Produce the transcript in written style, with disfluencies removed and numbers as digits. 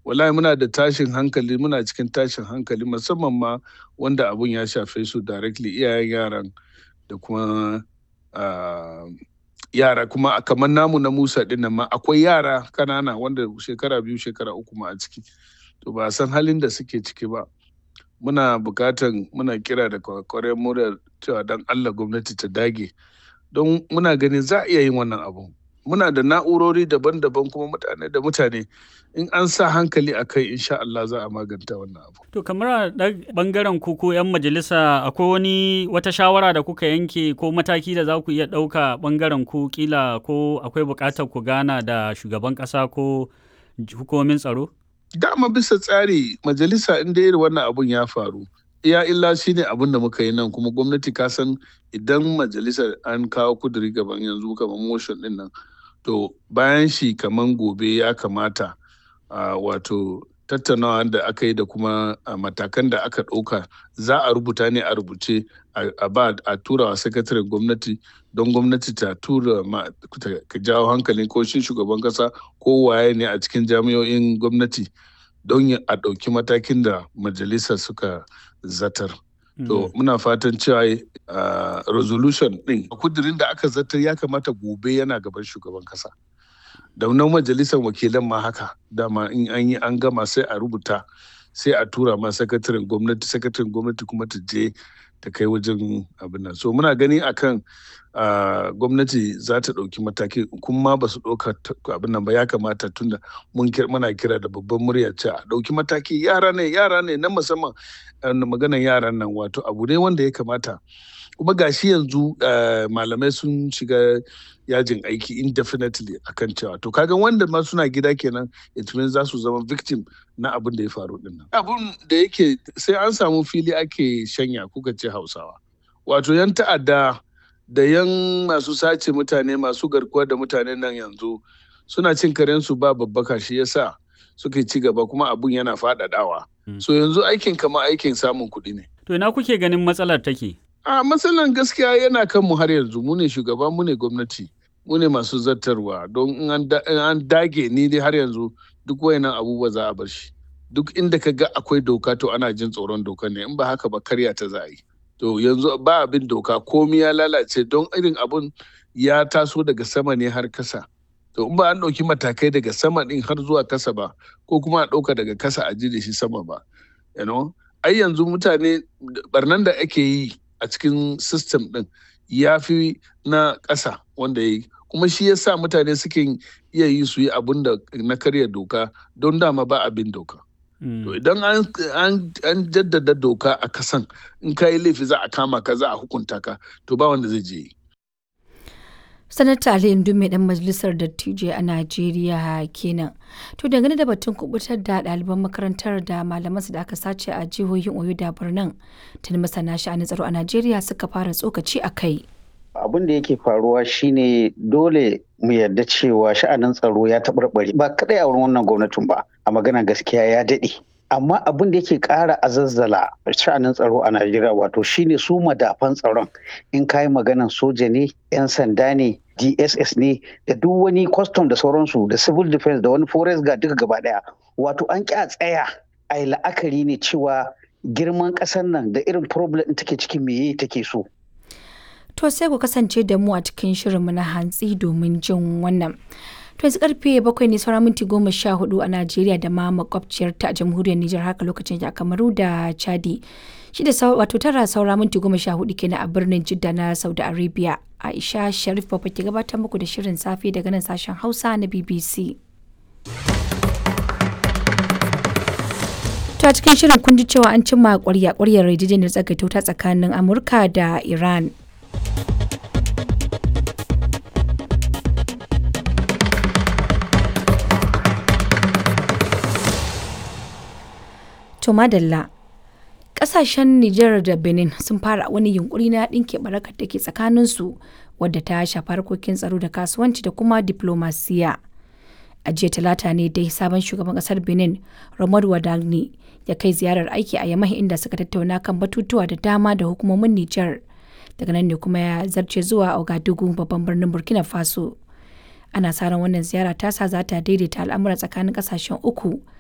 wallahi muna da tashin hankali, muna cikin tashin hankali musamman ma wanda abun ya shafe su directly, iyayen yaran da kuma yara kuma kamar namu na Musa din nan ma akwai yara kanana wanda shekara 2 shekara 3 ma a ciki, to ba san halin da suke ciki ba. Muna kira da kwakwaran murya cewa dan Allah gwamnati ta dage, don muna ganin za a iya yin wannan abu. Muna da na'urori daban-daban kuma mutane in an sa hankali a kai insha Allah za a maganta wannan abu. To kamar a bangaren ku 'yan majalisa akwai wata shawara da kuka yanke ko mataki da za ku iya ɗauka bangaren ku, kila ko akwai buƙatar ku gana da shugaban ƙasa ko hukumomin tsaro? Dama bisa tsari majalisa inda irin wannan abun ya faru, iya illa shine abun da muka yi nan, kuma gwamnati ka san idan majalisa an kawo kuduri gaban yanzu kamar motion din nan, to bayan shi kamar gobe ya kamata wato tattaunawa da aka yi da kuma matakan da aka ɗauka za a rubuta ne a rubuce a tura wa sakataren gwamnati, don gwamnati ta tura ka jawo hankalin ko shi shugaban kasa ko waye ne a cikin jami'o'in gwamnati don a ɗauki matakin da majalisa suka zatar. To muna fatan cewa resolution ɗin kudirin da aka zatar ya kamata gobe yana gaban shugaban kasa. Da wannan majalisar wakilan ma haka, dama in an yi an gama sai a rubuta sai a tura ma sakataren gwamnati kuma ta je ta kai wajen abin nan. So muna gani akan gwamnati za ta ɗauki mataki, kuma ba su ɗauka abin nan ba, ya kamata tunda muna kira da babban murya ce a ɗauki mataki. Yara ne na musamman, maganan yaran nan wato abu ne wanda ya kamata. Kuma gashi yanzu malamai sun shiga yajin aiki indefinitely akan cewa to kaga wanda ma suna gida kenan, it means za su zama victim na abin da ya faru din nan. Abun da yake sai an samu fili ake shanya, kuka ce Hausawa. Wato yan ta'adda da yan masu sace mutane, masu garkuwa da mutane nan yanzu suna cin karensu ba babbaka, shi yasa suke ci gaba kuma abun yana faɗaɗawa. So yanzu aikin kama aikin samun kuɗi ne. To ina kuke ganin matsalar take? Matsalan gaskiya yana kan mu har yanzu, mu ne shugaba, mu ne gwamnati, mu ne masu zartarwa, don in an dage ni dai har yanzu duk wayannan abubuwa za a bar shi. Duk inda ka ga akwai doka to ana jin tsoron doka ne, in ba haka ba karya ta za a yi. To yanzu ba abin doka, komi ya lalace, don irin abun ya taso daga sama ne har kasa. To in ba an ɗauki matakai daga sama ɗin har zuwa kasa ba, ko kuma a ɗauka daga kasa a ji da shi sama ba, ai yanzu mutane barnan da ake yi a cikin system ɗin ya fi na ƙasa wanda ya yi, kuma shi ya sa mutane suke iya yi su yi abin da na karya doka, don dama ba abin doka. To idan an jaddada doka a kasan, in ka yi laifi za a kama ka, za a hukunta ka, to ba wanda zai je yi. Sanata Ali Indume dan majalisar dattijai a Najeriya kenan. To dangane da batun kubutar da ɗaliban makarantar da malamansu da aka sace a jihohin Oyo da Borno, tuni masana sha'anin tsaro a Najeriya suka fara tsokaci a kai. Abin da yake faruwa shine dole mu yarda cewa sha'anin tsaro ya taɓarɓare, ba kaɗai a wurin wannan gwamnatin ba, a magana gaskiya ya daɗe. Amma abin da yake ƙara azazzala sha'anin tsaro a Najeriya wato shine su madafan tsaron, in kayi maganan soja ne, 'yan sanda ne, DSS ne, da duk wani custom da sauransu, da civil defense da wani forest guard duka gaba daya. Wato an ƙi a tsaya a yi la'akari ne cewa girman ƙasar nan da irin problem ɗin take cikin meye take so. To sai ku kasance da mu a cikin shirinmu na hantsi domin jin wannan. To yanzu karfe 7 ne saura minti 14 a Najeriya da ma makwabciyar ta a jamhuriyar Nijar, haka lokacin ya Kamaru da Chadi. Wato 9 saura minti 14 kenan a birnin Jidda na Saudi Arabia. Aisha Sharif Baba ke gabatar muku da shirin safe daga nan sashen Hausa na BBC. To a cikin shirin kun ji cewa an cimma ƙwarya-ƙwaryar yarjejeniyar tsagaita wuta tsakanin Amurka da Iran. To madalla, ƙasashen Nijar da Benin sun fara wani yunkuri na ɗinke barakar da ke tsakaninsu, wadda ta shafi harkokin tsaro da kasuwanci da kuma diplomasiya. A jiya Talata ne dai sabon shugaban ƙasar Benin, Romuald Wadagni, ya kai ziyarar aiki a Yamai, inda suka tattauna kan batutuwa da dama da hukumomin Nijar. Daga nan ne kuma ya zarce zuwa Ouagadougou, babban birnin Burkina Faso. Ana sa ran wannan ziyara tasa za ta daidaita al'amura tsakanin ƙasashen uku